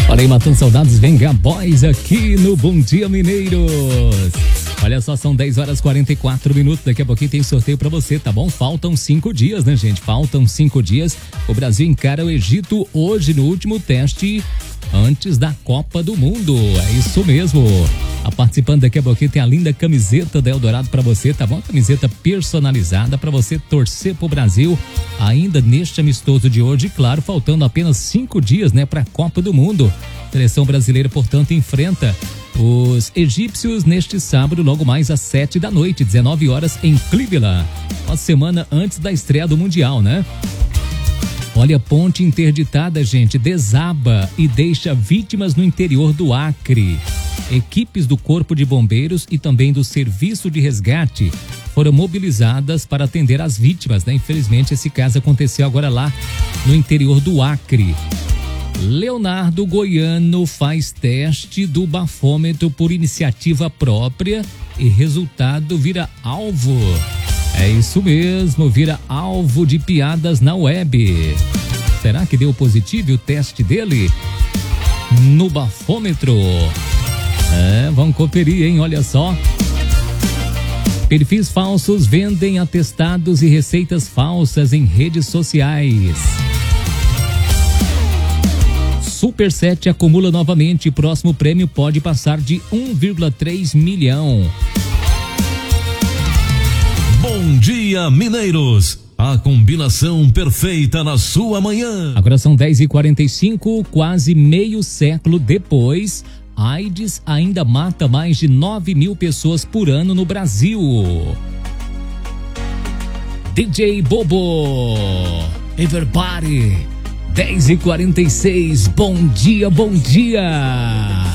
Olha aí, matando saudades, Venga Boys aqui no Bom Dia Mineiros. Olha só, são 10 horas 44 minutos. Daqui a pouquinho tem sorteio pra você, tá bom? Faltam 5 dias, né, gente? Faltam 5 dias. O Brasil encara o Egito hoje no último teste antes da Copa do Mundo. É isso mesmo. Participando daqui a pouquinho tem a linda camiseta da Eldorado pra você, tá bom? Camiseta personalizada pra você torcer pro Brasil ainda neste amistoso de hoje. Claro, faltando apenas 5 dias, né, pra Copa do Mundo. A seleção brasileira, portanto, enfrenta os egípcios neste sábado, logo mais às 7 da noite, 19 horas em Cleveland. Uma semana antes da estreia do Mundial, né? Olha, ponte interditada, gente, desaba e deixa vítimas no interior do Acre. Equipes do Corpo de Bombeiros e também do Serviço de Resgate foram mobilizadas para atender as vítimas, né? Infelizmente, esse caso aconteceu agora lá no interior do Acre. Leonardo Goiano faz teste do bafômetro por iniciativa própria e resultado vira alvo. É isso mesmo, vira alvo de piadas na web. Será que deu positivo o teste dele no bafômetro? Vamos conferir, hein? Olha só. Perfis falsos vendem atestados e receitas falsas em redes sociais. Super 7 acumula novamente. Próximo prêmio pode passar de 1,3 milhão. Bom dia, Mineiros. A combinação perfeita na sua manhã. Agora são 10h45, quase meio século depois. AIDS ainda mata mais de 9 mil pessoas por ano no Brasil. DJ Bobo, everybody, 10h46, bom dia, bom dia.